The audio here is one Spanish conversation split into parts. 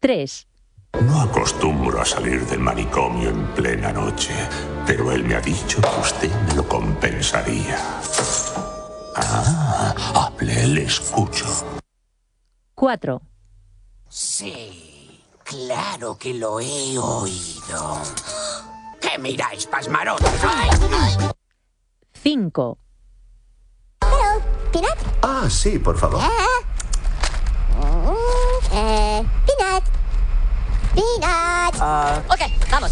3. No acostumbro a salir del manicomio en plena noche, pero él me ha dicho que usted me lo compensaría. Hable, le escucho. 4. Sí, claro que lo he oído. ¿Qué miráis, pasmarones? 5. Hello, Peanut. Ah, sí, por favor. Peanut. Peanut. Ok, vamos.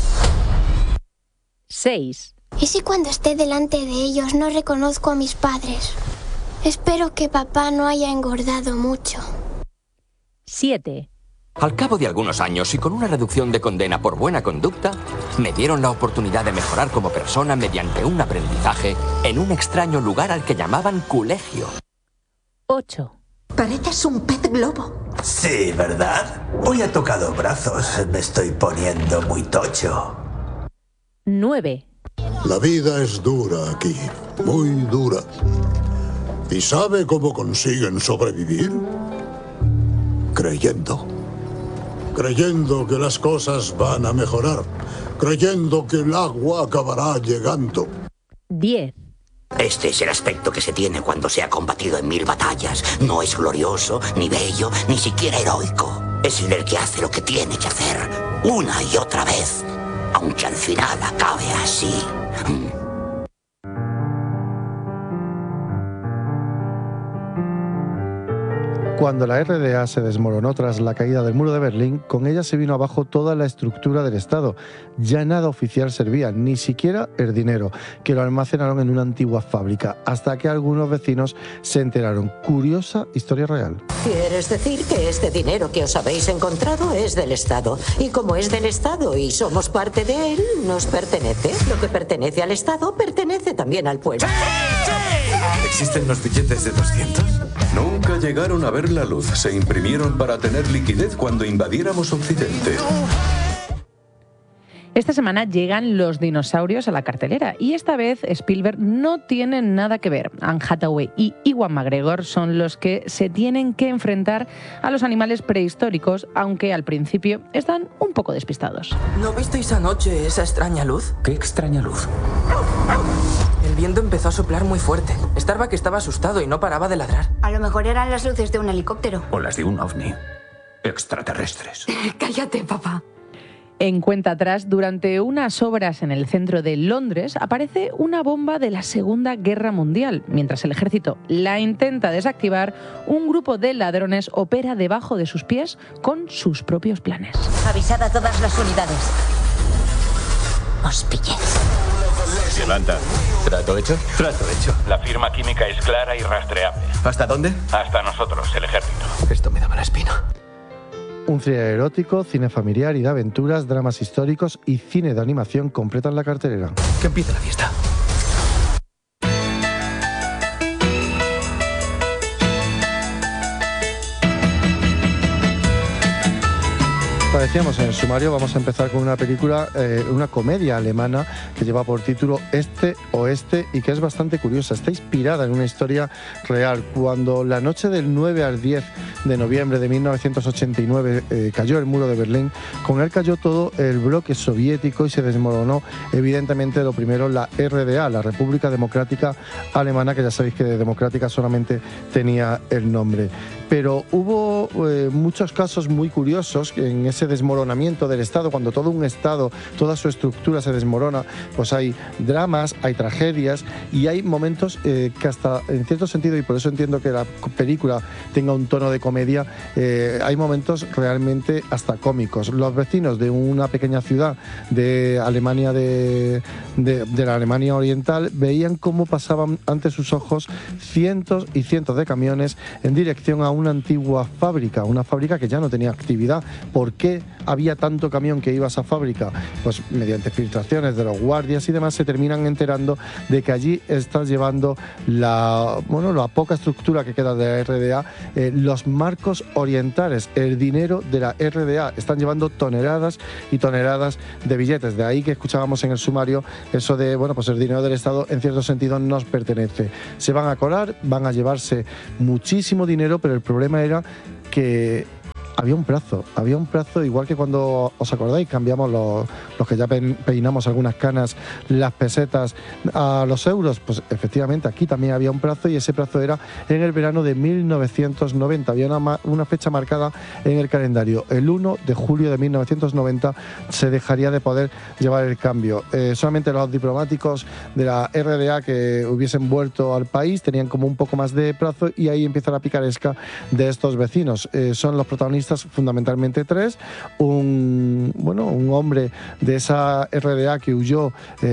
6. ¿Y si cuando esté delante de ellos no reconozco a mis padres? Espero que papá no haya engordado mucho. 7. Al cabo de algunos años y con una reducción de condena por buena conducta, me dieron la oportunidad de mejorar como persona mediante un aprendizaje en un extraño lugar al que llamaban colegio. 8. Pareces un pez globo. Sí, ¿verdad? Hoy ha tocado brazos. Me estoy poniendo muy tocho. 9. La vida es dura aquí, muy dura. ¿Y sabe cómo consiguen sobrevivir? Creyendo. Creyendo que las cosas van a mejorar. Creyendo que el agua acabará llegando. 10. Este es el aspecto que se tiene cuando se ha combatido en 1000 batallas. No es glorioso, ni bello, ni siquiera heroico. Es el que hace lo que tiene que hacer, una y otra vez, aunque al final acabe así. Cuando la RDA se desmoronó tras la caída del muro de Berlín, con ella se vino abajo toda la estructura del Estado. Ya nada oficial servía, ni siquiera el dinero, que lo almacenaron en una antigua fábrica, hasta que algunos vecinos se enteraron. Curiosa historia real. ¿Quieres decir que este dinero que os habéis encontrado es del Estado? Y como es del Estado y somos parte de él, nos pertenece. Lo que pertenece al Estado pertenece también al pueblo. ¿Existen los billetes de 200? Nunca llegaron a ver la luz. Se imprimieron para tener liquidez cuando invadiéramos Occidente. Esta semana llegan los dinosaurios a la cartelera y esta vez Spielberg no tiene nada que ver. Anne Hathaway y Ewan McGregor son los que se tienen que enfrentar a los animales prehistóricos, aunque al principio están un poco despistados. ¿No visteis anoche esa extraña luz? ¿Qué extraña luz? El viento empezó a soplar muy fuerte. Starbuck estaba asustado y no paraba de ladrar. A lo mejor eran las luces de un helicóptero. O las de un ovni. Extraterrestres. Cállate, papá. En cuenta atrás, durante unas obras en el centro de Londres, aparece una bomba de la Segunda Guerra Mundial. Mientras el ejército la intenta desactivar, un grupo de ladrones opera debajo de sus pies con sus propios planes. Avisad a todas las unidades. Os pillé. Levanta. ¿Trato hecho? Trato hecho. La firma química es clara y rastreable. ¿Hasta dónde? Hasta nosotros, el ejército. Esto me da mala espina. Un thriller erótico, cine familiar y de aventuras, dramas históricos y cine de animación completan la cartelera. Que empiece la fiesta. Como decíamos en el sumario, vamos a empezar con una película, una comedia alemana que lleva por título Este Oeste y que es bastante curiosa. Está inspirada en una historia real. Cuando la noche del 9 al 10 de noviembre de 1989 cayó el muro de Berlín, con él cayó todo el bloque soviético y se desmoronó, evidentemente, lo primero, la RDA, la República Democrática Alemana, que ya sabéis que de democrática solamente tenía el nombre. Pero hubo muchos casos muy curiosos en ese desmoronamiento del Estado. Cuando todo un Estado, toda su estructura se desmorona, pues hay dramas, hay tragedias y hay momentos que hasta, en cierto sentido, y por eso entiendo que la película tenga un tono de comedia, hay momentos realmente hasta cómicos. Los vecinos de una pequeña ciudad de Alemania, de la Alemania Oriental, veían cómo pasaban ante sus ojos cientos y cientos de camiones en dirección a una antigua fábrica, una fábrica que ya no tenía actividad. ¿Por qué había tanto camión que iba a esa fábrica? Pues mediante filtraciones de los guardias y demás se terminan enterando de que allí están llevando la poca estructura que queda de la RDA, los marcos orientales, el dinero de la RDA. Están llevando toneladas y toneladas de billetes. De ahí que escuchábamos en el sumario eso de, pues el dinero del Estado en cierto sentido nos pertenece. Se van a colar, van a llevarse muchísimo dinero, pero el problema era que había un plazo, igual que cuando, ¿os acordáis? Cambiamos los que ya peinamos algunas canas, las pesetas a los euros. Pues efectivamente aquí también había un plazo, y ese plazo era en el verano de 1990. Había una fecha marcada en el calendario. El 1 de julio de 1990 se dejaría de poder llevar el cambio. Solamente los diplomáticos de la RDA que hubiesen vuelto al país tenían como un poco más de plazo, y ahí empieza la picaresca de estos vecinos. Son los protagonistas fundamentalmente tres: un hombre de esa RDA que huyó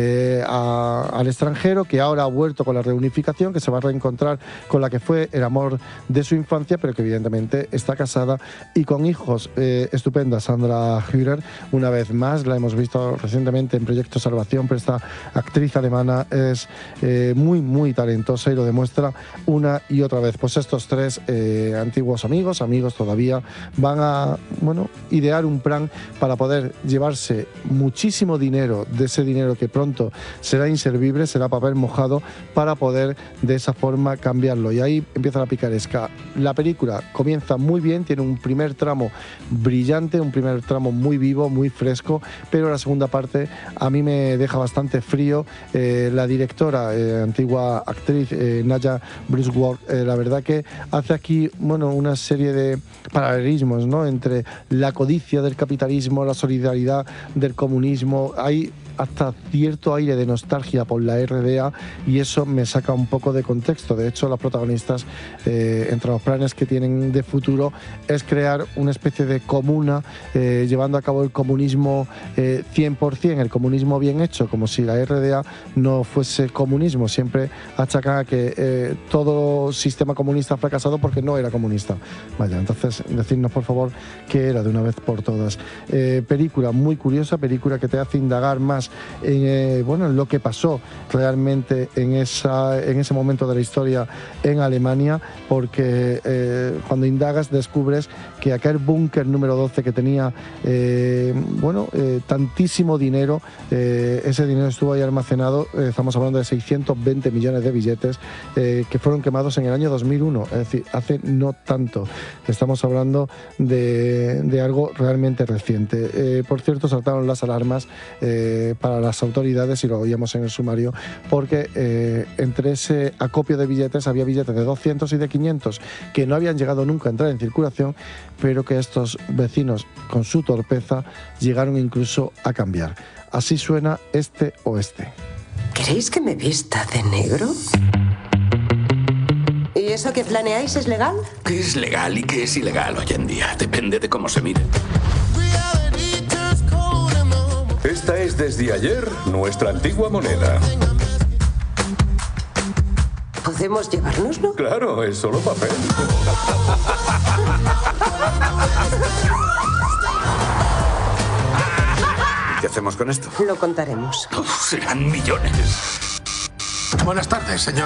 al extranjero, que ahora ha vuelto con la reunificación, que se va a reencontrar con la que fue el amor de su infancia, pero que evidentemente está casada y con hijos. Estupenda Sandra Hüller, una vez más, la hemos visto recientemente en Proyecto Salvación, pero esta actriz alemana es muy, muy talentosa y lo demuestra una y otra vez. Pues estos tres antiguos amigos todavía, van a idear un plan para poder llevarse muchísimo dinero, de ese dinero que pronto será inservible, será papel mojado, para poder de esa forma cambiarlo. Y ahí empieza la picaresca. La película comienza muy bien, tiene un primer tramo brillante, un primer tramo muy vivo, muy fresco, pero la segunda parte a mí me deja bastante frío. La directora, antigua actriz, Nadja Bruchwald, la verdad que hace aquí una serie de paralelismos, ¿no?, entre la codicia del capitalismo, la solidaridad del comunismo. Hay hasta cierto aire de nostalgia por la RDA, y eso me saca un poco de contexto. De hecho, los protagonistas, entre los planes que tienen de futuro, es crear una especie de comuna, llevando a cabo el comunismo 100%, el comunismo bien hecho, como si la RDA no fuese comunismo. Siempre achacan a que todo sistema comunista ha fracasado porque no era comunista. Vaya, entonces decidnos por favor qué era de una vez por todas. Película muy curiosa, película que te hace indagar más en lo que pasó realmente en ese momento de la historia en Alemania, porque cuando indagas descubres que aquel búnker número 12 que tenía tantísimo dinero, ese dinero estuvo ahí almacenado. Estamos hablando de 620 millones de billetes que fueron quemados en el año 2001, es decir, hace no tanto. Estamos hablando de algo realmente reciente. Por cierto, saltaron las alarmas para las autoridades, y lo oíamos en el sumario, porque entre ese acopio de billetes había billetes de 200 y de 500 que no habían llegado nunca a entrar en circulación, pero que estos vecinos, con su torpeza, llegaron incluso a cambiar. Así suena Este Oeste. ¿Queréis que me vista de negro? ¿Y eso que planeáis es legal? ¿Qué es legal y qué es ilegal hoy en día? Depende de cómo se mire. Esta es desde ayer nuestra antigua moneda. ¿Podemos llevárnoslo? Claro, es solo papel. ¿Qué hacemos con esto? Lo contaremos. Serán millones. Buenas tardes, señor.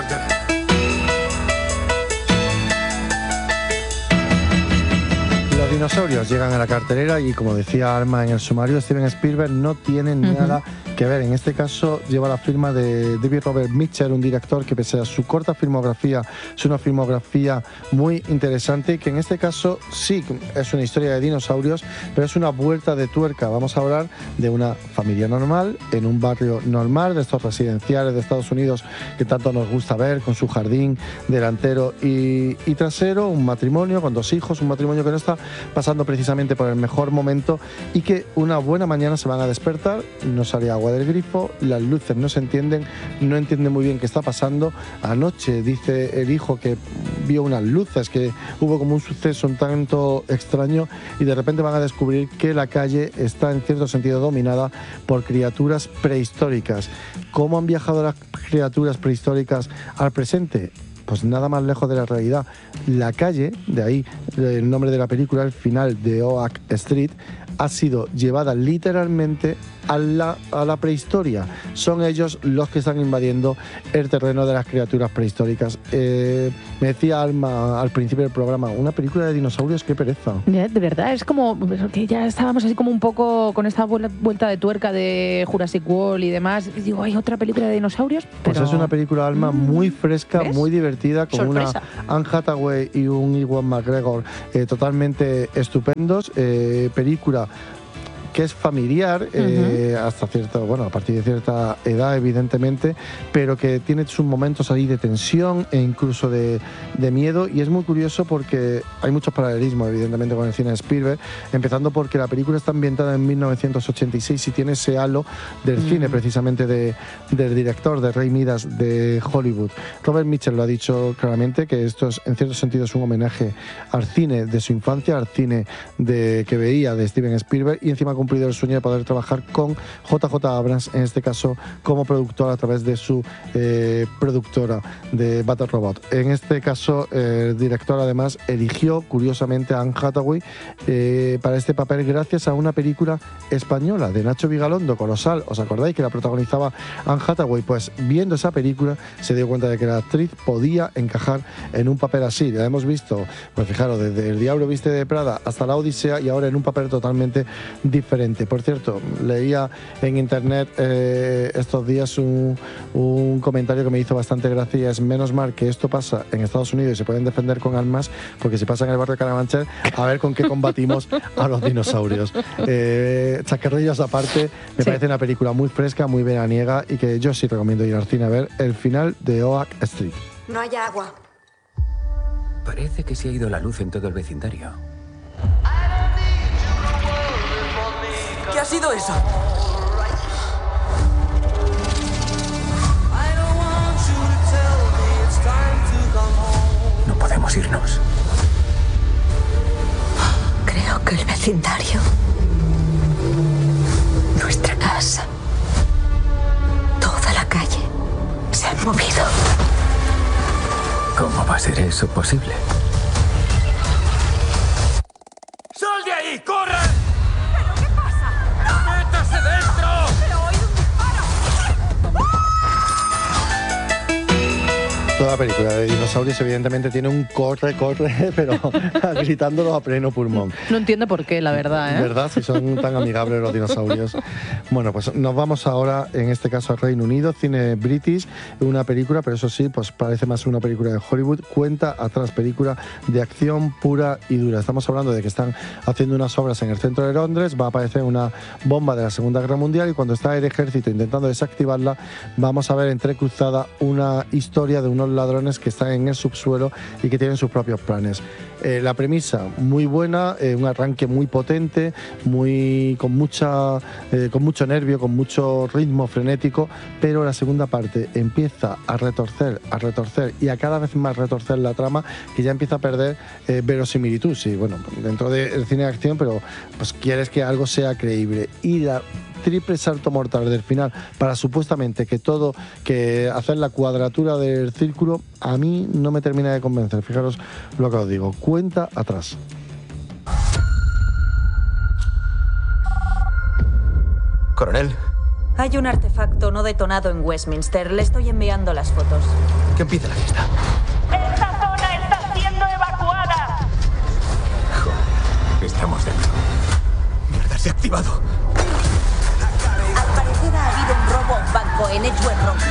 Los dinosaurios llegan a la cartelera y, como decía Alma en el sumario, Steven Spielberg no tiene nada que ver. En este caso lleva la firma de David Robert Mitchell, un director que, pese a su corta filmografía, es una filmografía muy interesante, que en este caso sí es una historia de dinosaurios, pero es una vuelta de tuerca. Vamos a hablar de una familia normal, en un barrio normal, de estos residenciales de Estados Unidos que tanto nos gusta ver, con su jardín delantero y trasero, un matrimonio con 2 hijos, un matrimonio que no está pasando precisamente por el mejor momento, y que una buena mañana se van a despertar, no sale agua del grifo, las luces no se entienden, no entienden muy bien qué está pasando. Anoche dice el hijo que vio unas luces, que hubo como un suceso un tanto extraño, y de repente van a descubrir que la calle está en cierto sentido dominada por criaturas prehistóricas. ¿Cómo han viajado las criaturas prehistóricas al presente? Pues nada más lejos de la realidad. La calle, de ahí el nombre de la película, el final de Oak Street, ha sido llevada literalmente a la prehistoria. Son ellos los que están invadiendo el terreno de las criaturas prehistóricas. Me decía Alma al principio del programa, una película de dinosaurios, qué pereza. De verdad, es como que ya estábamos así como un poco con esta vuelta de tuerca de Jurassic World y demás. Y digo, hay otra película de dinosaurios, pero... Pues es una película, Alma, muy fresca, ¿ves? muy divertida, con Sorpresa. una Anne Hathaway y un Ewan McGregor totalmente estupendos. Película que es familiar hasta cierto, bueno, a partir de cierta edad, evidentemente, pero que tiene sus momentos ahí de tensión e incluso de miedo, y es muy curioso porque hay muchos paralelismos, evidentemente, con el cine de Spielberg, empezando porque la película está ambientada en 1986 y tiene ese halo del cine, precisamente del director, de Ray Midas, de Hollywood. Robert Mitchell lo ha dicho claramente, que esto es, en cierto sentido, es un homenaje al cine de su infancia, al cine que veía de Steven Spielberg, y encima ha cumplido el sueño de poder trabajar con JJ Abrams, en este caso como productor a través de su productora de Battle Robot. En este caso, el director además eligió curiosamente a Anne Hathaway para este papel gracias a una película española de Nacho Vigalondo, Colosal. ¿Os acordáis que la protagonizaba Anne Hathaway? Pues viendo esa película se dio cuenta de que la actriz podía encajar en un papel así. Ya hemos visto, pues fijaros, desde El Diablo viste de Prada hasta La Odisea, y ahora en un papel totalmente diferente. Por cierto, leía en internet estos días un comentario que me hizo bastante gracia, y es: menos mal que esto pasa en Estados Unidos y se pueden defender con armas, porque si pasa en el barrio de Carabanchel, a ver con qué combatimos a los dinosaurios. Chascarrillos aparte, me parece una película muy fresca, muy veraniega, y que yo sí recomiendo ir al cine a ver el final de Oak Street. No hay agua. Parece que se ha ido la luz en todo el vecindario. ¿Qué ha sido eso? No podemos irnos. Creo que el vecindario, nuestra casa, toda la calle se han movido. ¿Cómo va a ser eso posible? ¡Sal de ahí! ¡Corre! ¿Pero qué pasa? ¡Métase dentro! ¡Pero oído un disparo! Toda película de dinosaurios evidentemente tiene un corre, pero gritándolo a pleno pulmón. No entiendo por qué, la verdad, ¿eh? ¿Verdad? Si son tan amigables los dinosaurios. Bueno, pues nos vamos ahora, en este caso, al Reino Unido, cine british, una película, pero eso sí, pues parece más una película de Hollywood, cuenta atrás, película de acción pura y dura. Estamos hablando de que están haciendo unas obras en el centro de Londres, va a aparecer una bomba de la Segunda Guerra Mundial, y cuando está el ejército intentando desactivarla, vamos a ver entrecruzada una historia de unos ladrones que están en el subsuelo y que tienen sus propios planes. La premisa muy buena, un arranque muy potente, con mucho nervio, con mucho ritmo frenético, pero la segunda parte empieza a retorcer y a cada vez más retorcer la trama, que ya empieza a perder verosimilitud. Sí, bueno, dentro del cine de acción, pero pues quieres que algo sea creíble. Y la triple salto mortal del final para supuestamente que hacer la cuadratura del círculo, a mí no me termina de convencer. Fijaros lo que os digo, cuenta atrás. Coronel. Hay un artefacto no detonado en Westminster. Le estoy enviando las fotos. Que empiece la fiesta. ¡Esta zona está siendo evacuada! Joder, estamos dentro. Mierda, se ha activado. Al parecer ha habido un robo a un banco en Edgware Road.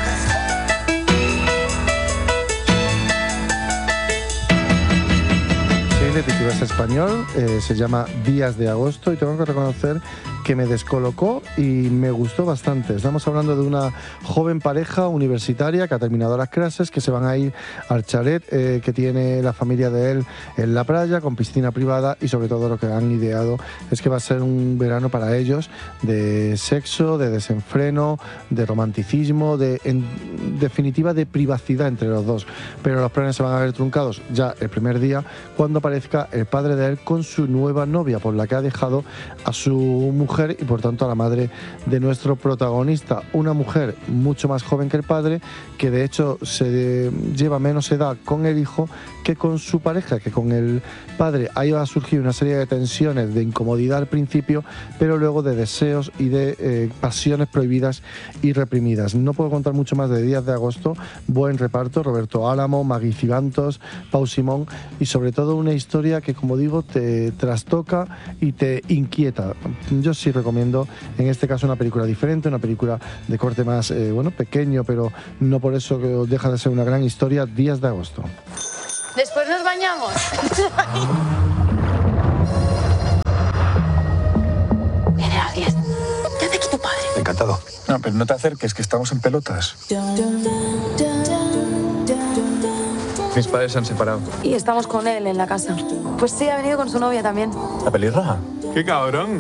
Sí, el título es español, se llama Días de Agosto, y tengo que reconocer que me descolocó y me gustó bastante. Estamos hablando de una joven pareja universitaria que ha terminado las clases, que se van a ir al chalet que tiene la familia de él en la playa, con piscina privada, y sobre todo lo que han ideado es que va a ser un verano para ellos de sexo, de desenfreno, de romanticismo, en definitiva de privacidad entre los dos. Pero los planes se van a ver truncados ya el primer día, cuando aparece aparezca el padre de él con su nueva novia, por la que ha dejado a su mujer y por tanto a la madre de nuestro protagonista. Una mujer mucho más joven que el padre, que de hecho se lleva menos edad con el hijo que con su pareja, que con el padre. Ahí va a surgir una serie de tensiones, de incomodidad al principio, pero luego de deseos y de pasiones prohibidas y reprimidas. No puedo contar mucho más de Días de agosto. Buen reparto: Roberto Álamo, Magui Cibantos, Pau Simón, y sobre todo una historia que, como digo, te trastoca y te inquieta. Yo sí recomiendo, en este caso, una película diferente, una película de corte más pequeño, pero no por eso que deja de ser una gran historia. Días de agosto. Después nos bañamos. Viene a las 10. ¿Qué hace aquí tu padre? Encantado. No, pero no te acerques, que estamos en pelotas. Mis padres se han separado. Y estamos con él en la casa. Pues sí, ha venido con su novia también. ¿La pelirroja? ¡Qué cabrón!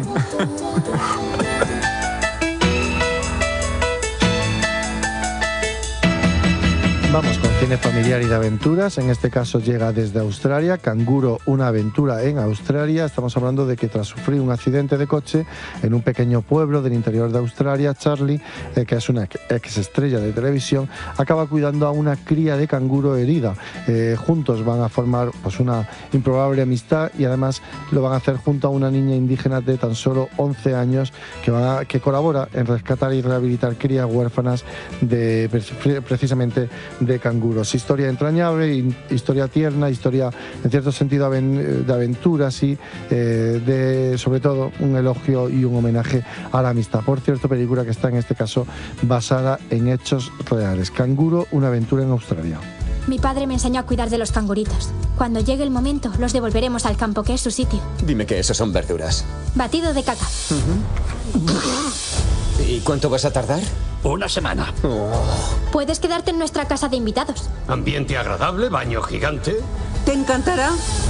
Vamos con cine familiar y de aventuras. En este caso llega desde Australia, Canguro, una aventura en Australia. Estamos hablando de que tras sufrir un accidente de coche en un pequeño pueblo del interior de Australia, Charlie, que es una ex estrella de televisión, acaba cuidando a una cría de canguro herida. Juntos van a formar pues una improbable amistad, y además lo van a hacer junto a una niña indígena de tan solo 11 años que colabora en rescatar y rehabilitar crías huérfanas precisamente de canguros. Historia entrañable, historia tierna, historia en cierto sentido de aventuras y sobre todo un elogio y un homenaje a la amistad. Por cierto, película que está en este caso basada en hechos reales. Canguro, una aventura en Australia. Mi padre me enseñó a cuidar de los canguritos. Cuando llegue el momento, los devolveremos al campo, que es su sitio. Dime que eso son verduras. Batido de caca. ¿Y cuánto vas a tardar? Una semana. Puedes quedarte en nuestra casa de invitados. Ambiente agradable, baño gigante. ¿Te encantará?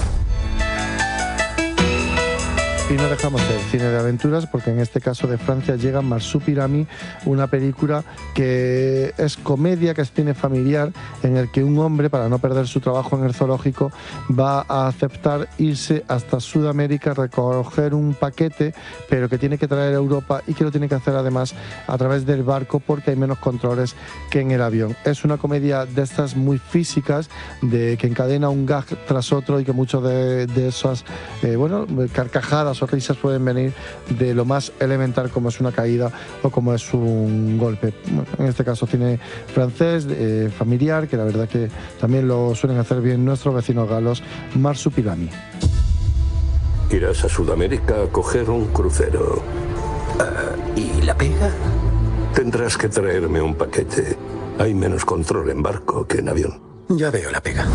Y no dejamos el cine de aventuras, porque en este caso de Francia llega Marsupilami, una película que es comedia, que es cine familiar, en el que un hombre, para no perder su trabajo en el zoológico, va a aceptar irse hasta Sudamérica a recoger un paquete, pero que tiene que traer a Europa, y que lo tiene que hacer además a través del barco, porque hay menos controles que en el avión. Es una comedia de estas muy físicas, de que encadena un gag tras otro, y que muchos de esas carcajadas o risas pueden venir de lo más elemental, como es una caída o como es un golpe. En este caso cine francés, familiar, que la verdad que también lo suelen hacer bien nuestros vecinos galos. Marsupilami. Irás a Sudamérica a coger un crucero. ¿Y la pega? Tendrás que traerme un paquete. Hay menos control en barco que en avión. Ya veo la pega.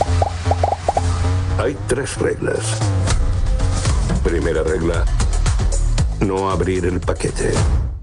Hay 3 reglas. Primera regla: no abrir el paquete.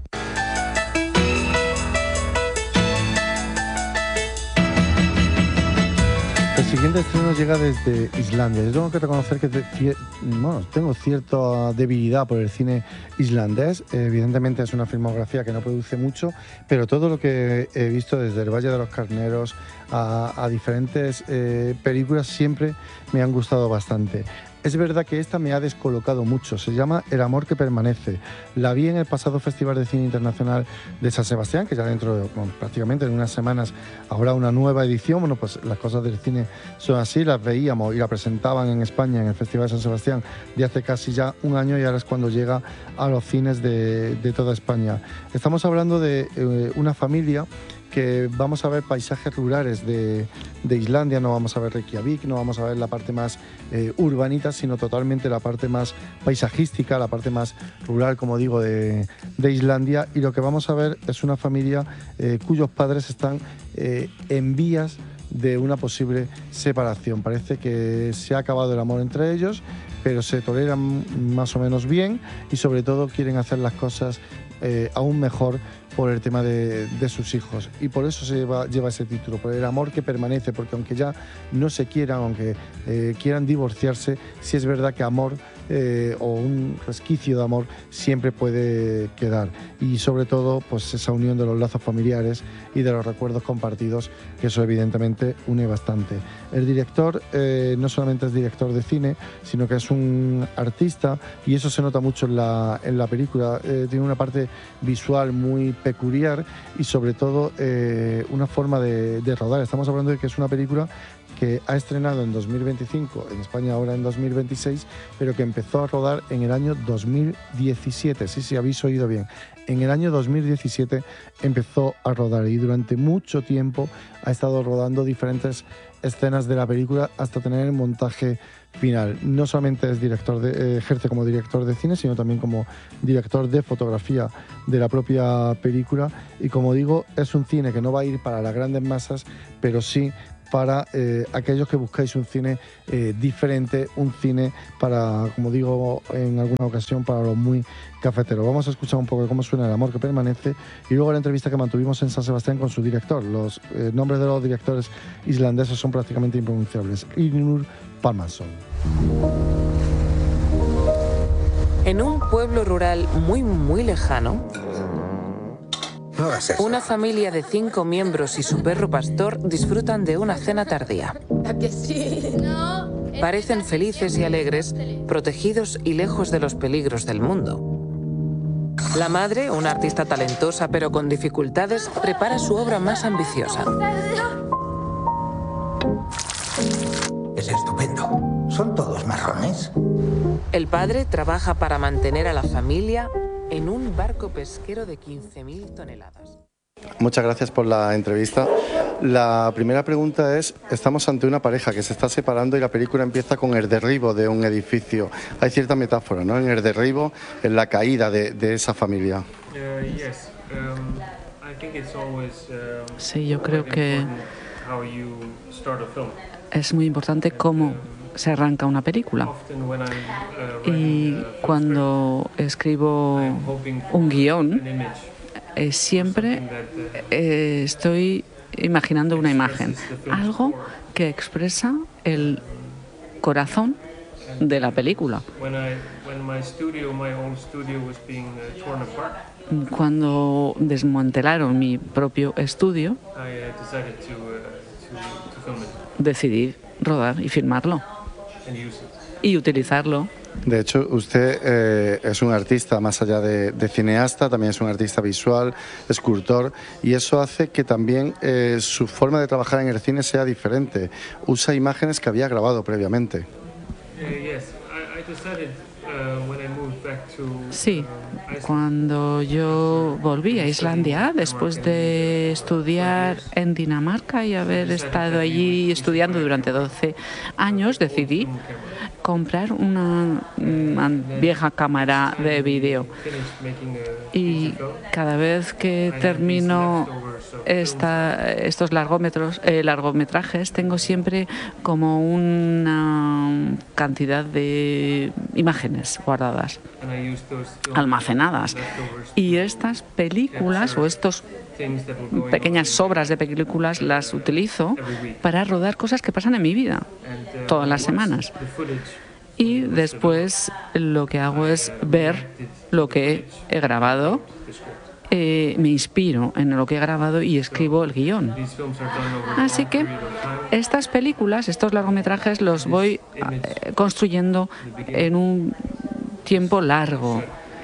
El siguiente estreno llega desde Islandia. Yo tengo que reconocer que tengo cierta debilidad por el cine islandés. Evidentemente es una filmografía que no produce mucho, pero todo lo que he visto, desde El Valle de los Carneros a diferentes películas, siempre me han gustado bastante. Es verdad que esta me ha descolocado mucho. Se llama El amor que permanece. La vi en el pasado Festival de Cine Internacional de San Sebastián, que ya dentro de prácticamente en unas semanas habrá una nueva edición. Bueno, pues las cosas del cine son así. Las veíamos y la presentaban en España en el Festival de San Sebastián de hace casi ya un año, y ahora es cuando llega a los cines de toda España. Estamos hablando de una familia que vamos a ver paisajes rurales de Islandia. No vamos a ver Reykjavik, no vamos a ver la parte más urbanita, sino totalmente la parte más paisajística, la parte más rural, como digo, de Islandia. Y lo que vamos a ver es una familia cuyos padres están en vías de una posible separación. Parece que se ha acabado el amor entre ellos, pero se toleran más o menos bien, y sobre todo quieren hacer las cosas aún mejor por el tema de sus hijos, y por eso lleva ese título, por el amor que permanece, porque aunque ya no se quieran, aunque quieran divorciarse, sí es verdad que amor o un resquicio de amor siempre puede quedar. Y sobre todo, pues esa unión de los lazos familiares y de los recuerdos compartidos, que eso evidentemente une bastante. El director no solamente es director de cine, sino que es un artista, y eso se nota mucho en la película. Tiene una parte visual muy peculiar y sobre todo una forma de rodar. Estamos hablando de que es una película que ha estrenado en 2025, en España ahora en 2026, pero que empezó a rodar en el año 2017. Sí, habéis oído bien. En el año 2017 empezó a rodar y durante mucho tiempo ha estado rodando diferentes escenas de la película hasta tener el montaje final. No solamente es ejerce como director de cine, sino también como director de fotografía de la propia película. Y como digo, es un cine que no va a ir para las grandes masas, pero sí para aquellos que buscáis un cine diferente, un cine para, como digo en alguna ocasión, para los muy cafeteros. Vamos a escuchar un poco de cómo suena El amor que permanece y luego la entrevista que mantuvimos en San Sebastián con su director. Los nombres de los directores islandeses son prácticamente impronunciables. Ilnur Pálmason. En un pueblo rural muy lejano, una familia de 5 miembros y su perro pastor disfrutan de una cena tardía. Parecen felices y alegres, protegidos y lejos de los peligros del mundo. La madre, una artista talentosa pero con dificultades, prepara su obra más ambiciosa. Es estupendo. ¿Son todos marrones? El padre trabaja para mantener a la familia en un barco pesquero de 15.000 toneladas. Muchas gracias por la entrevista. La primera pregunta es, estamos ante una pareja que se está separando y la película empieza con el derribo de un edificio. Hay cierta metáfora, ¿no?, en el derribo, en la caída de esa familia. Sí, yo creo que es muy importante cómo se arranca una película. Y cuando escribo un guión, siempre estoy imaginando una imagen, algo que expresa el corazón de la película. Cuando desmantelaron mi propio estudio, decidí rodar y filmarlo y utilizarlo. De hecho, usted es un artista, más allá de cineasta, también es un artista visual, escultor, y eso hace que también su forma de trabajar en el cine sea diferente. Usa imágenes que había grabado previamente. Sí, cuando yo volví a Islandia, después de estudiar en Dinamarca y haber estado allí estudiando durante 12 años, decidí comprar una vieja cámara de vídeo. Y cada vez que termino estos largometrajes, tengo siempre como una cantidad de imágenes guardadas, almacenadas. Y estas películas o estos pequeñas sobras de películas las utilizo para rodar cosas que pasan en mi vida todas las semanas. Y después lo que hago es ver lo que he grabado, me inspiro en lo que he grabado y escribo el guión. Así que estas películas, estos largometrajes, los voy construyendo en un tiempo largo,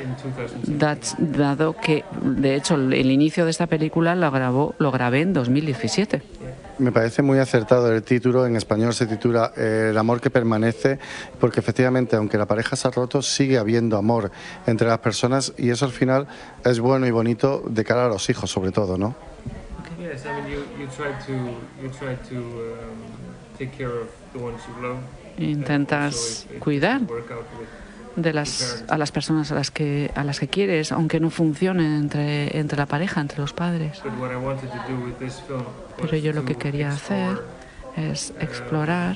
dado que, de hecho, el inicio de esta película lo grabé en 2017. Me parece muy acertado el título, en español se titula El amor que permanece, porque efectivamente, aunque la pareja se ha roto, sigue habiendo amor entre las personas y eso al final es bueno y bonito de cara a los hijos, sobre todo, ¿no? Intentas cuidar a las personas a las que quieres, aunque no funcione entre la pareja, entre los padres. Pero yo lo que quería hacer es explorar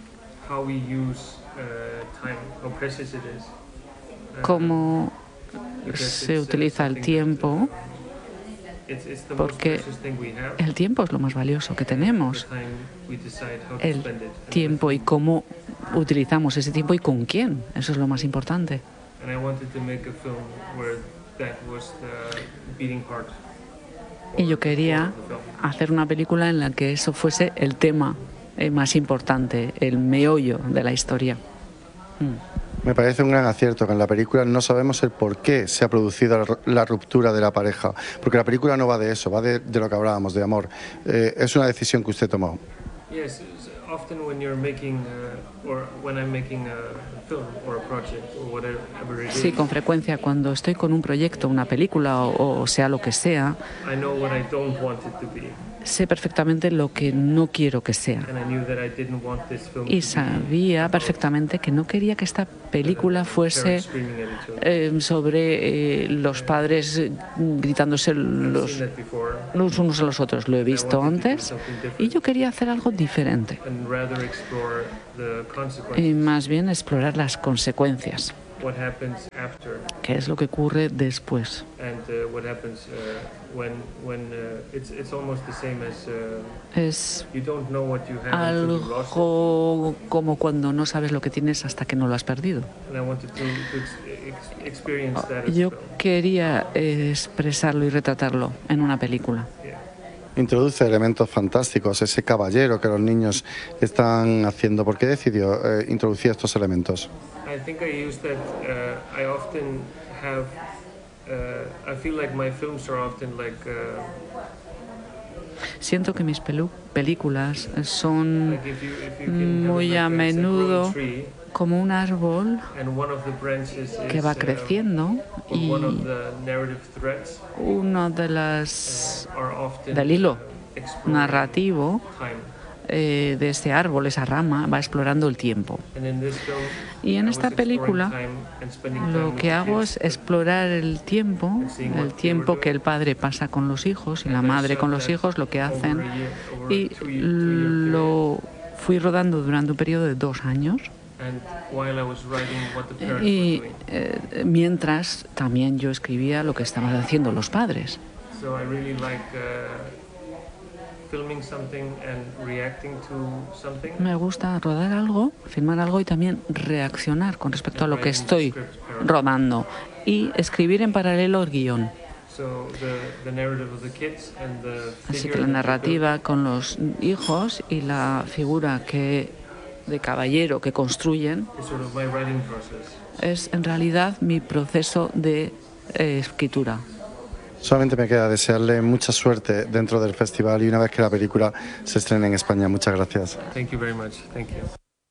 cómo se utiliza el tiempo, porque el tiempo es lo más valioso que tenemos. El tiempo y cómo utilizamos ese tiempo y con quién. Eso es lo más importante. And I wanted to make a film where that was the beating heart. Y yo quería hacer una película en la que eso fuese el tema más importante, el meollo de la historia. Me parece un gran acierto que en la película no sabemos el por qué se ha producido la ruptura de la pareja, porque la película no va de eso, va de lo que hablábamos, de amor. Es una decisión que usted tomó. Yes, often when you're making or when I'm making a film or a project or whatever it is. Sí, con frecuencia cuando estoy con un proyecto, una película o sea lo que sea, I know what I don't want it to be. sé perfectamente lo que no quiero que sea. And I knew that I didn't want this film Y to sabía perfectamente que no quería que esta película fuese sobre los padres gritándose los unos a los otros. Lo he visto antes y yo quería hacer algo diferente. and rather explore the Y consequences. más bien explorar las consecuencias. What happens after ¿Qué es lo que ocurre después? and what happens when it's almost the same as Es you don't know what you have until you lost it. algo como cuando no sabes lo que tienes hasta que no lo has perdido. And I wanted to experience that as Yo well. quería expresarlo y retratarlo en una película. Introduce elementos fantásticos, ese caballero que los niños están haciendo. ¿Por qué decidió introducir estos elementos? I think I use that. I often have. I feel like my films are often like. Siento que mis películas son Like if you can have muy like a a menudo growing tree, como un árbol and one of the branches que is, va creciendo or y one of the narrative threads uno de las are often del hilo exploring narrativo time. de este árbol, esa rama, va explorando el tiempo. And in this film, Y en I esta was exploring película time and spending time lo with que the hago kids. es explorar el tiempo que el padre pasa con los hijos y la madre con los hijos, lo que hacen. Y lo fui rodando durante un periodo de 2 años. And while I was writing what the parents were Y doing. mientras también yo escribía lo que estaban haciendo los padres. So I really like filming something and reacting to something. Me gusta rodar algo, filmar algo y también reaccionar con respecto a lo que estoy rodando y escribir en paralelo el guión. So the narrative of the kids and the Así figure que la that narrativa con los hijos y la figura de caballero que construyen is sort of my writing process. es en realidad mi proceso de escritura. Solamente me queda desearle mucha suerte dentro del festival y una vez que la película se estrene en España. Muchas gracias. Thank you very much. Thank you.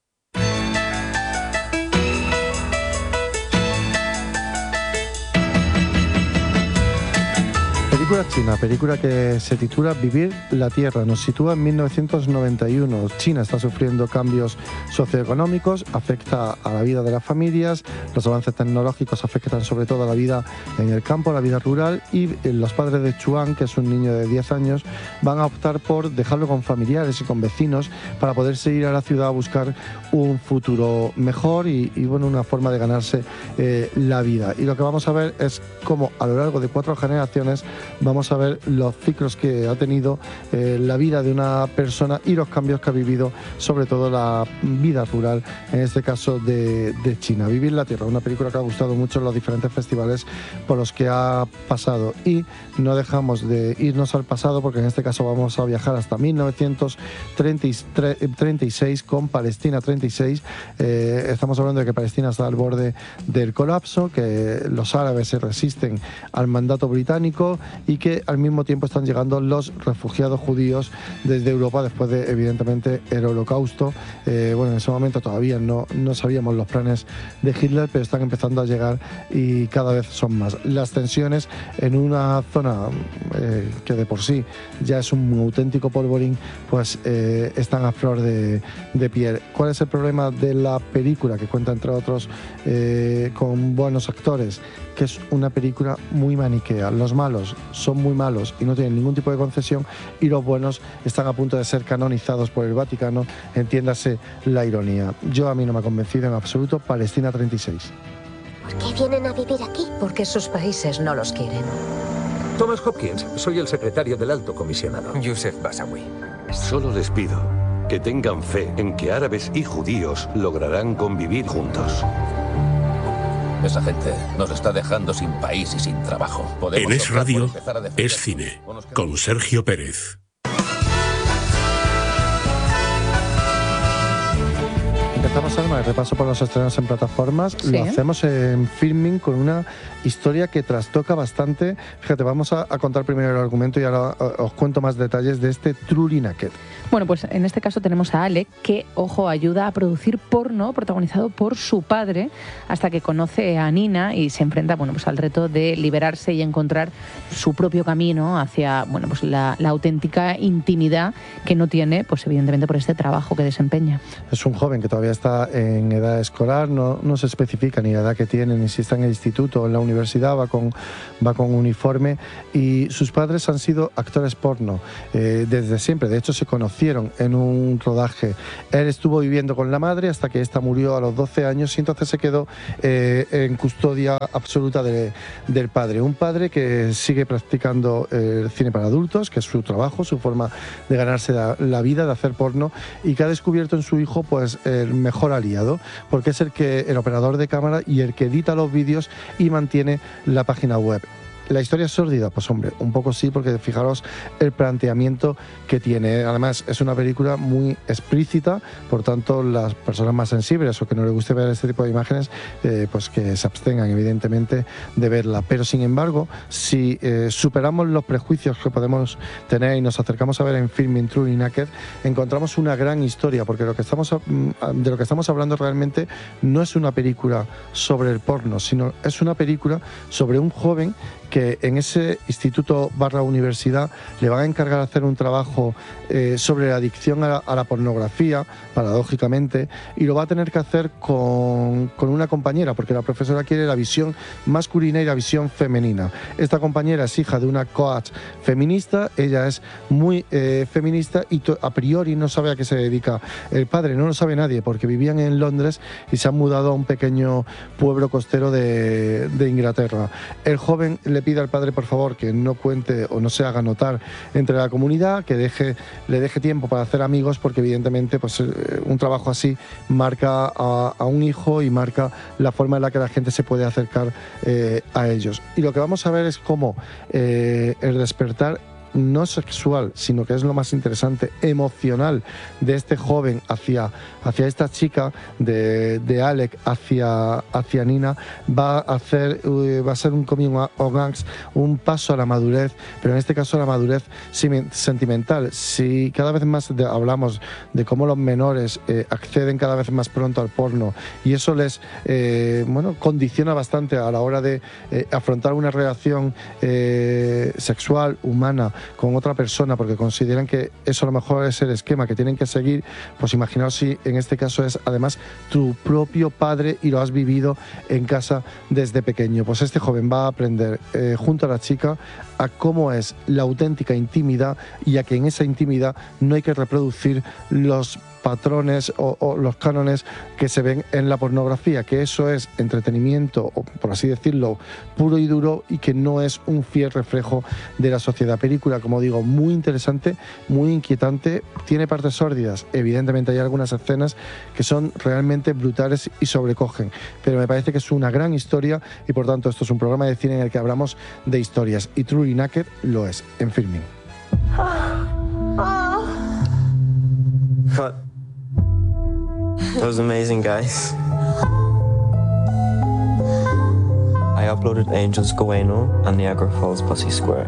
Película china, película que se titula Vivir la Tierra. Nos sitúa en 1991. China está sufriendo cambios socioeconómicos, afecta a la vida de las familias, los avances tecnológicos afectan sobre todo a la vida en el campo, a la vida rural, y los padres de Chuan, que es un niño de 10 años, van a optar por dejarlo con familiares y con vecinos para poderse ir a la ciudad a buscar un futuro mejor y bueno, una forma de ganarse la vida. Y lo que vamos a ver es cómo a lo largo de 4 generaciones vamos a ver los ciclos que ha tenido la vida de una persona y los cambios que ha vivido, sobre todo la vida rural, en este caso de China. Vivir la Tierra, una película que ha gustado mucho en los diferentes festivales por los que ha pasado. Y no dejamos de irnos al pasado, porque en este caso vamos a viajar hasta 1936 con Palestina 36. Estamos hablando de que Palestina está al borde del colapso, que los árabes se resisten al mandato británico y que al mismo tiempo están llegando los refugiados judíos desde Europa después de, evidentemente, el Holocausto. Bueno, en ese momento todavía no sabíamos los planes de Hitler, pero están empezando a llegar y cada vez son más. Las tensiones en una zona que de por sí ya es un auténtico polvorín, pues están a flor de piel. ¿Cuál es el problema de la película? Que cuenta, entre otros, con buenos actores, que es una película muy maniquea. Los malos son muy malos y no tienen ningún tipo de concesión, y los buenos están a punto de ser canonizados por el Vaticano, entiéndase la ironía. A mí no me ha convencido en absoluto Palestina 36. ¿Por qué vienen a vivir aquí? Porque sus países no los quieren. Thomas Hopkins, soy el secretario del Alto Comisionado. Youssef Bassawi. Solo les pido que tengan fe en que árabes y judíos lograrán convivir juntos. Esa gente nos está dejando sin país y sin trabajo. En Es Radio, Es Cine, con Sergio Pérez. Empezamos, Alma, el repaso por los estrenos en plataformas. Sí. Lo hacemos en Filming con una historia que trastoca bastante. Fíjate, vamos a contar primero el argumento y ahora os cuento más detalles de este Truly Naked. Bueno, pues en este caso tenemos a Alec, que, ojo, ayuda a producir porno protagonizado por su padre, hasta que conoce a Nina y se enfrenta, bueno, pues al reto de liberarse y encontrar su propio camino hacia, bueno, pues la auténtica intimidad que no tiene, pues evidentemente por este trabajo que desempeña. Es un joven que todavía está en edad escolar, no se especifica ni la edad que tiene, ni si está en el instituto o en la universidad, va con uniforme, y sus padres han sido actores porno desde siempre. De hecho, se conocieron en un rodaje. Él estuvo viviendo con la madre hasta que ésta murió a los 12 años y entonces se quedó en custodia absoluta del padre. Un padre que sigue practicando el cine para adultos, que es su trabajo, su forma de ganarse la vida, de hacer porno, y que ha descubierto en su hijo pues el mejor aliado, porque es el operador de cámara y el que edita los vídeos y mantiene la página web. ¿La historia es sórdida? Pues hombre, un poco sí, porque fijaros el planteamiento que tiene. Además, es una película muy explícita, por tanto, las personas más sensibles o que no les guste ver este tipo de imágenes, pues que se abstengan, evidentemente, de verla. Pero, sin embargo, si superamos los prejuicios que podemos tener y nos acercamos a ver en Filming Truly Naked, encontramos una gran historia, porque de lo que estamos hablando realmente no es una película sobre el porno, sino es una película sobre un joven que en ese instituto / universidad le van a encargar de hacer un trabajo sobre la adicción a la pornografía, paradójicamente, y lo va a tener que hacer con una compañera, porque la profesora quiere la visión masculina y la visión femenina. Esta compañera es hija de una coach feminista, ella es muy feminista y a priori no sabe a qué se dedica el padre, no lo sabe nadie, porque vivían en Londres y se han mudado a un pequeño pueblo costero de Inglaterra. El joven le pide al padre, por favor, que no cuente o no se haga notar entre la comunidad, que le deje tiempo para hacer amigos, porque evidentemente pues, un trabajo así marca a un hijo y marca la forma en la que la gente se puede acercar a ellos. Y lo que vamos a ver es cómo el despertar no sexual, sino que es lo más interesante, emocional, de este joven hacia esta chica, de Alec hacia Nina, va a ser un coming of age, un paso a la madurez, pero en este caso a la madurez sentimental. Si cada vez más hablamos de cómo los menores acceden cada vez más pronto al porno, y eso les condiciona bastante a la hora de afrontar una relación sexual, humana, con otra persona, porque consideran que eso a lo mejor es el esquema que tienen que seguir, pues imaginaos si en este caso es además tu propio padre y lo has vivido en casa desde pequeño. Pues este joven va a aprender junto a la chica a cómo es la auténtica intimidad y a que en esa intimidad no hay que reproducir los patrones o los cánones que se ven en la pornografía, que eso es entretenimiento, o por así decirlo, puro y duro, y que no es un fiel reflejo de la sociedad. Película, como digo, muy interesante, muy inquietante, tiene partes sórdidas, evidentemente hay algunas escenas que son realmente brutales y sobrecogen, pero me parece que es una gran historia y por tanto esto es un programa de cine en el que hablamos de historias, y Truly Naked lo es, en Filming. That was amazing, guys. I uploaded Angels Bueno and Niagara Falls Pussy Square.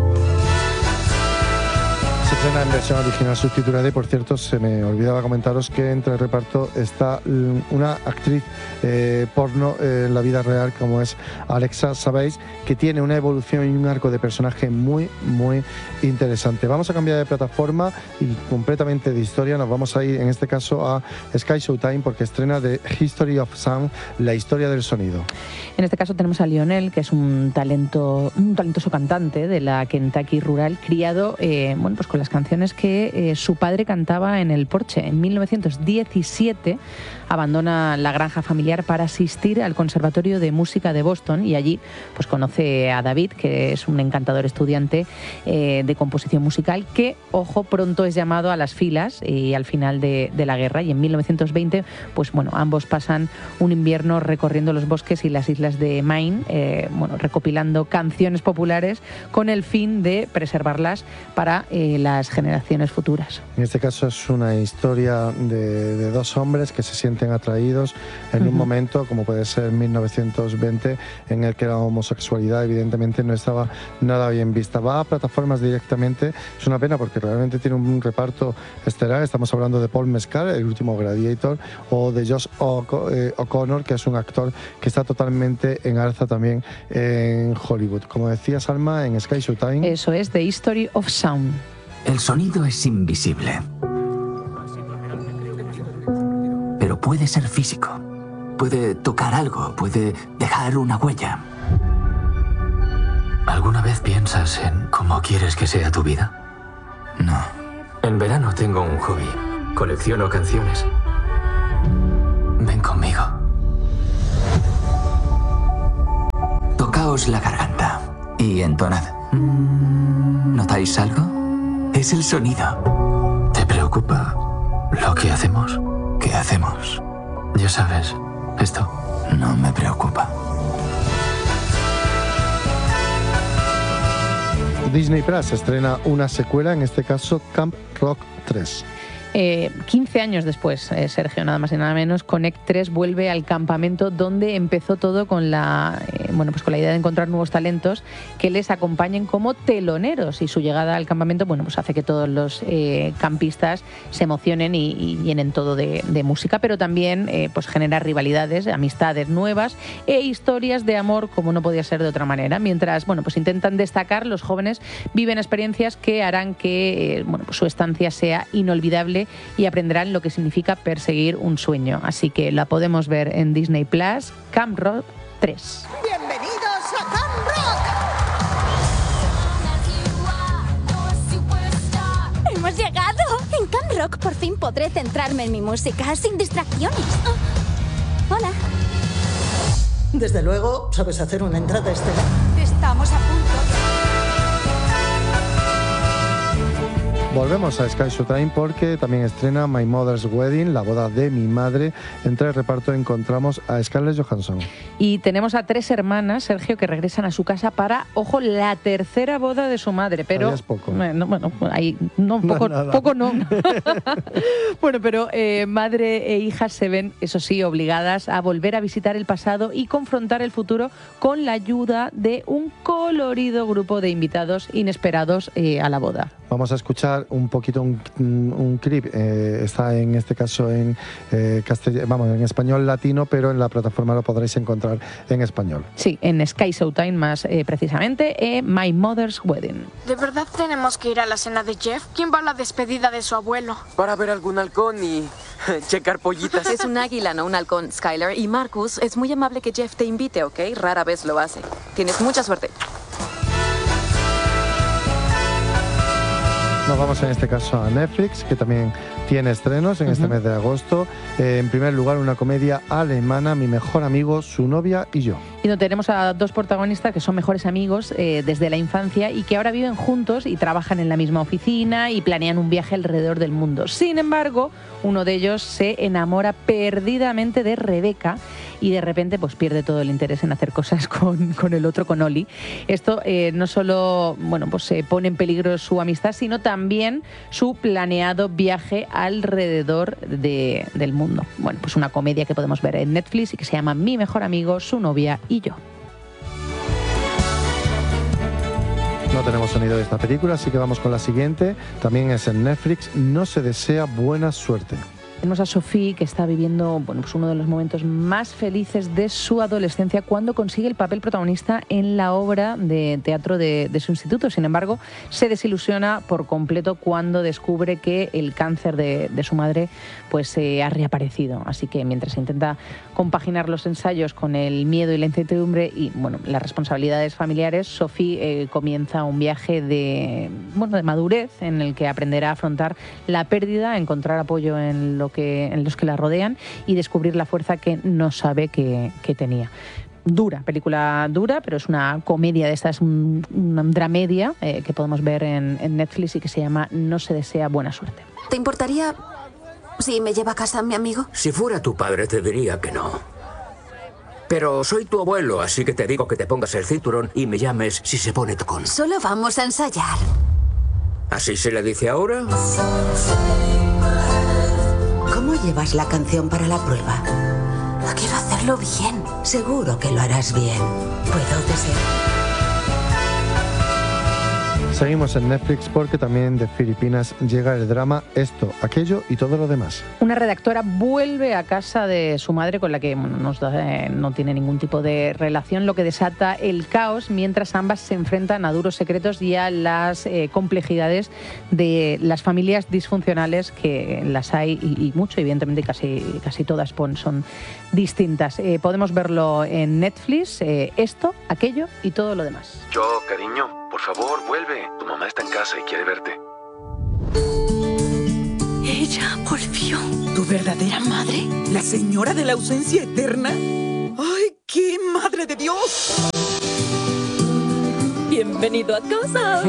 Se estrena en versión original subtitulada y, por cierto, se me olvidaba comentaros que entre el reparto está una actriz porno en la vida real, como es Alexa Sabéis, que tiene una evolución y un arco de personaje muy, muy interesante. Vamos a cambiar de plataforma y completamente de historia. Nos vamos a ir, en este caso, a Sky Showtime, porque estrena The History of Sound, la historia del sonido. En este caso tenemos a Lionel, que es un talentoso cantante de la Kentucky rural, criado pues con las canciones que su padre cantaba en el porche. En 1917 abandona la granja familiar para asistir al Conservatorio de Música de Boston y allí pues conoce a David, que es un encantador estudiante de composición musical que, ojo, pronto es llamado a las filas y al final de la guerra, y en 1920 pues bueno, ambos pasan un invierno recorriendo los bosques y las islas de Maine, recopilando canciones populares con el fin de preservarlas para las generaciones futuras. En este caso es una historia de dos hombres que se sienten atraídos en un momento, como puede ser 1920, en el que la homosexualidad evidentemente no estaba nada bien vista. Va a plataformas directamente, es una pena porque realmente tiene un reparto estelar. Estamos hablando de Paul Mescal, el último Gladiator, o de Josh O'Connor, que es un actor que está totalmente en alza también en Hollywood. Como decía Salma, en Sky Showtime. Eso es The History of Sound. El sonido es invisible, pero puede ser físico. Puede tocar algo, puede dejar una huella. ¿Alguna vez piensas en cómo quieres que sea tu vida? No. En verano tengo un hobby. Colecciono canciones. Ven conmigo. Tocaos la garganta y entonad. ¿Notáis algo? Es el sonido. ¿Te preocupa lo que hacemos? ¿Qué hacemos? Ya sabes, esto no me preocupa. Disney Plus estrena una secuela, en este caso Camp Rock 3. 15 años después, Sergio, nada más y nada menos, Connect 3 vuelve al campamento donde empezó todo con la idea de encontrar nuevos talentos que les acompañen como teloneros, y su llegada al campamento hace que todos los campistas se emocionen y llenen todo de música, pero también genera rivalidades, amistades nuevas e historias de amor como no podía ser de otra manera. Mientras intentan destacar, los jóvenes viven experiencias que harán que su estancia sea inolvidable y aprenderán lo que significa perseguir un sueño. Así que la podemos ver en Disney Plus, Camp Rock 3. ¡Bienvenidos a Camp Rock! ¡Hemos llegado! En Camp Rock por fin podré centrarme en mi música sin distracciones. Hola. Desde luego, sabes hacer una entrada estelar. Estamos a punto. Volvemos a Sky Showtime porque también estrena My Mother's Wedding, la boda de mi madre. Entre el reparto encontramos a Scarlett Johansson. Y tenemos a 3 hermanas, Sergio, que regresan a su casa para, ojo, la tercera boda de su madre. Pero ahí es poco. Poco no. Pero madre e hija se ven, eso sí, obligadas a volver a visitar el pasado y confrontar el futuro con la ayuda de un colorido grupo de invitados inesperados a la boda. Vamos a escuchar un poquito un clip. Está en este caso en en español latino, pero en la plataforma lo podréis encontrar en español. Sí, en Sky Showtime más precisamente, My Mother's Wedding. ¿De verdad tenemos que ir a la cena de Jeff? ¿Quién va a la despedida de su abuelo? Para ver algún halcón y checar pollitas. Es un águila, no un halcón, Skylar. Y Marcus, es muy amable que Jeff te invite, ¿ok? Rara vez lo hace. Tienes mucha suerte. Nos vamos en este caso a Netflix, que también tiene estrenos en este mes de agosto. En primer lugar, una comedia alemana, Mi mejor amigo, su novia y yo. Y donde tenemos a 2 protagonistas que son mejores amigos desde la infancia y que ahora viven juntos y trabajan en la misma oficina y planean un viaje alrededor del mundo. Sin embargo, uno de ellos se enamora perdidamente de Rebeca y de repente pierde todo el interés en hacer cosas con el otro, con Oli. Esto no solo pone en peligro su amistad, sino también su planeado viaje alrededor del mundo. Una comedia que podemos ver en Netflix y que se llama Mi mejor amigo, su novia y yo. No tenemos sonido de esta película, así que vamos con la siguiente. También es en Netflix, No se desea buena suerte. Tenemos a Sophie, que está viviendo pues uno de los momentos más felices de su adolescencia cuando consigue el papel protagonista en la obra de teatro de su instituto. Sin embargo, se desilusiona por completo cuando descubre que el cáncer de su madre pues ha reaparecido. Así que mientras intenta compaginar los ensayos con el miedo y la incertidumbre y las responsabilidades familiares, Sophie comienza un viaje de madurez en el que aprenderá a afrontar la pérdida, encontrar apoyo en los que la rodean y descubrir la fuerza que no sabe que tenía. Dura, película dura, pero es una comedia de estas, una dramedia que podemos ver en Netflix y que se llama No se desea buena suerte. ¿Te importaría si me lleva a casa mi amigo? Si fuera tu padre te diría que no. Pero soy tu abuelo, así que te digo que te pongas el cinturón y me llames si se pone tocón. Solo vamos a ensayar. ¿Así se le dice ahora? ¿Cómo llevas la canción para la prueba? Quiero hacerlo bien. Seguro que lo harás bien. ¿Puedo desear? Seguimos en Netflix porque también de Filipinas llega el drama Esto, Aquello y Todo lo Demás. Una redactora vuelve a casa de su madre con la que no tiene ningún tipo de relación, lo que desata el caos mientras ambas se enfrentan a duros secretos y a las complejidades de las familias disfuncionales, que las hay y mucho, evidentemente casi todas son distintas. Podemos verlo en Netflix, Esto, Aquello y Todo lo Demás. Yo, cariño, por favor, vuelve. Tu mamá está en casa y quiere verte. Ella volvió. ¿Tu verdadera madre? ¿La señora de la ausencia eterna? ¡Ay, qué madre de Dios! Bienvenido a casa.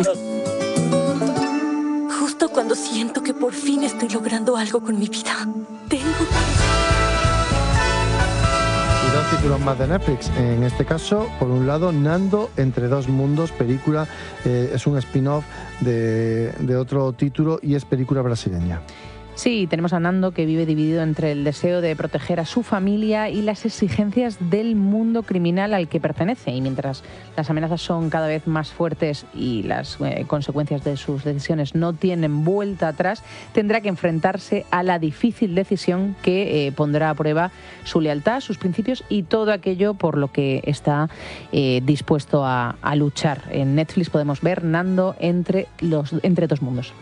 Justo cuando siento que por fin estoy logrando algo con mi vida, tengo Y dos títulos más de Netflix. En este caso, por un lado, Nando entre dos mundos, película, es un spin-off de otro título y es película brasileña. Sí, tenemos a Nando, que vive dividido entre el deseo de proteger a su familia y las exigencias del mundo criminal al que pertenece. Y mientras las amenazas son cada vez más fuertes y las consecuencias de sus decisiones no tienen vuelta atrás, tendrá que enfrentarse a la difícil decisión que pondrá a prueba su lealtad, sus principios y todo aquello por lo que está dispuesto a luchar. En Netflix podemos ver Nando entre dos mundos.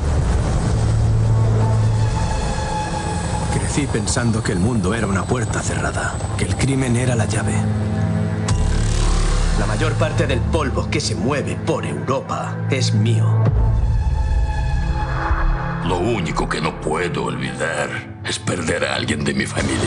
Crecí pensando que el mundo era una puerta cerrada, que el crimen era la llave. La mayor parte del polvo que se mueve por Europa es mío. Lo único que no puedo olvidar es perder a alguien de mi familia.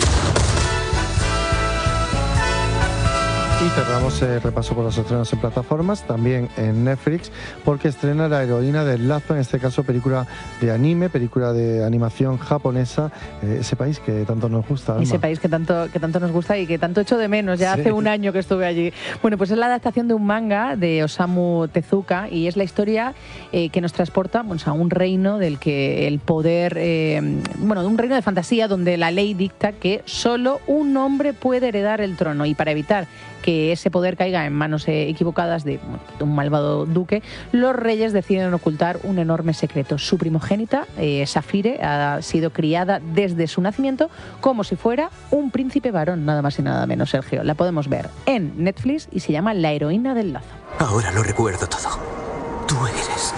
Y cerramos el repaso por los estrenos en plataformas, también en Netflix, porque estrena La heroína del lazo, en este caso película de anime, película de animación japonesa, ese país que tanto nos gusta, Alma. Ese país que tanto nos gusta y que tanto echo de menos, ya hace un año que estuve allí. Bueno, pues es la adaptación de un manga de Osamu Tezuka y es la historia que nos transporta a un reino del que el poder, un reino de fantasía donde la ley dicta que solo un hombre puede heredar el trono, y para evitar que ese poder caiga en manos equivocadas de un malvado duque, los reyes deciden ocultar un enorme secreto. Su primogénita, Safire, ha sido criada desde su nacimiento como si fuera un príncipe varón, nada más y nada menos, Sergio. La podemos ver en Netflix y se llama La heroína del lazo. Ahora lo recuerdo todo. Tú eres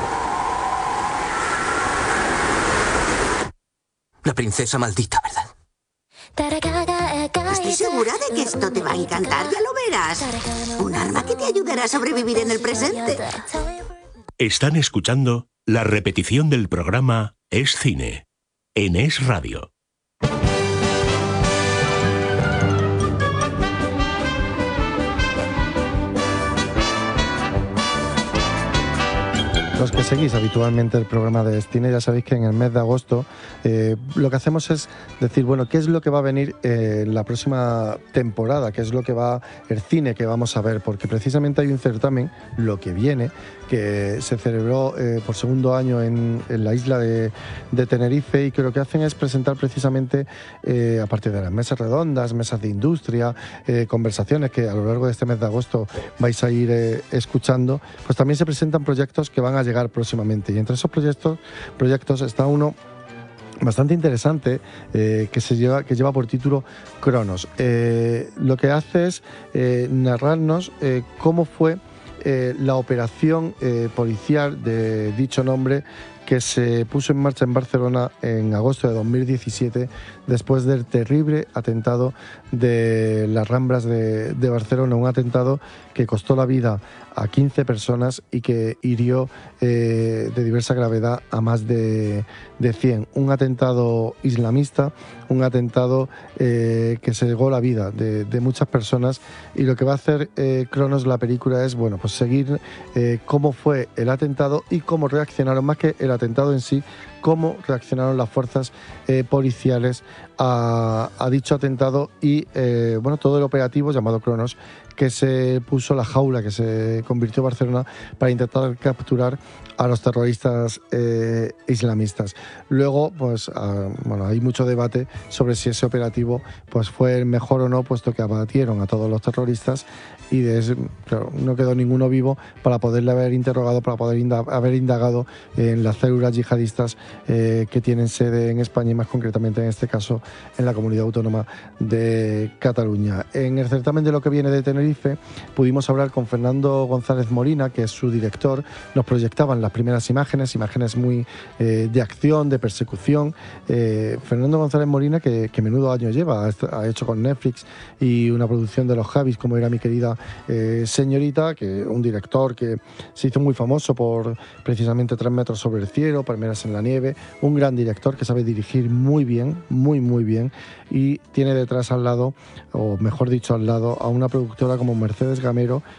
la princesa maldita, ¿verdad? Estoy segura de que esto te va a encantar, ya lo verás. Un arma que te ayudará a sobrevivir en el presente. Están escuchando la repetición del programa Es Cine, en Es Radio. Los que seguís habitualmente el programa de Cine ya sabéis que en el mes de agosto lo que hacemos es decir, bueno, ¿qué es lo que va a venir en la próxima temporada? ¿Qué es lo que va el cine que vamos a ver? Porque precisamente hay un certamen, Lo que viene, que se celebró por segundo año en la isla de Tenerife, y que lo que hacen es presentar precisamente, a partir de las mesas redondas, mesas de industria, conversaciones que a lo largo de este mes de agosto vais a ir escuchando, pues también se presentan proyectos que van a llegar próximamente. Y entre esos proyectos está uno bastante interesante que lleva por título Cronos. Lo que hace es narrarnos cómo fue la operación policial de dicho nombre, que se puso en marcha en Barcelona en agosto de 2017 después del terrible atentado de las Ramblas de Barcelona, un atentado que costó la vida a 15 personas y que hirió de diversa gravedad a más de 100. Un atentado islamista, un atentado que se llevó la vida de muchas personas, y lo que va a hacer Cronos, la película, es pues seguir cómo fue el atentado y cómo reaccionaron, más que el atentado en sí, cómo reaccionaron las fuerzas policiales a dicho atentado y todo el operativo llamado Cronos, que se puso la jaula, que se convirtió Barcelona para intentar capturar a los terroristas islamistas. Luego, hay mucho debate sobre si ese operativo fue el mejor o no, puesto que abatieron a todos los terroristas y no quedó ninguno vivo para poderle haber interrogado, para poder haber indagado en las células yihadistas que tienen sede en España y más concretamente en este caso en la Comunidad Autónoma de Cataluña. En el certamen de Lo que viene de Tenerife pudimos hablar con Fernando González Molina, que es su director. Nos proyectaban las primeras imágenes muy de acción, de persecución. Fernando González Molina, que menudo año lleva, ha hecho con Netflix y una producción de los Javis, como era Mi querida señorita, que un director que se hizo muy famoso por precisamente 3 metros sobre el cielo, Palmeras en la nieve, un gran director que sabe dirigir muy bien, muy bien, y tiene detrás al lado, o mejor dicho al lado, a una productora como Mercedes Gamero,